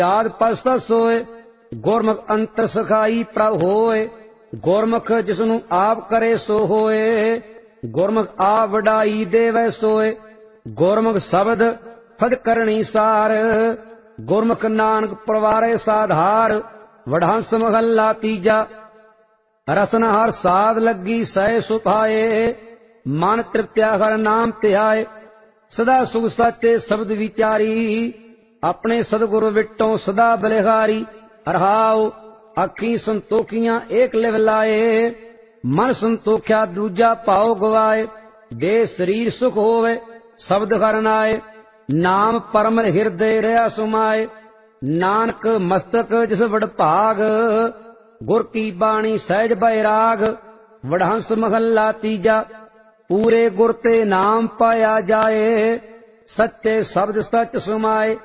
याद पसता सोए गुरमुख अंतर सखाई प्रभ होए। गुरमुख जिसनू आप करे सो होए। गुरमुख आप वडाई देवै सोए। गुरमुख शब्द फद करनी सार। गुरमुख नानक परवारे साधार। वडहंस महला तीजा। रसन हर साध लगी सह सुभाए। मन तृप्त्या हर नाम ध्याए। सदा सुख साचे शब्द विचारी। अपने सदगुरु विटों सदा बलिहारी। रहाओ अखी संतोखियां एक लिव लाए। मन संतोख्या दूजा पाओ गवाए। दे शरीर सुख होवे शब्द हर नाए। नाम परम हिरदय रहा सुमाए। नानक मस्तक जिस वड भाग। गुर की बाणी सहज बैराग। वडहंस महला तीजा। पूरे गुर ते नाम पाया जाए। सच्चे शब्द सच सुमाए।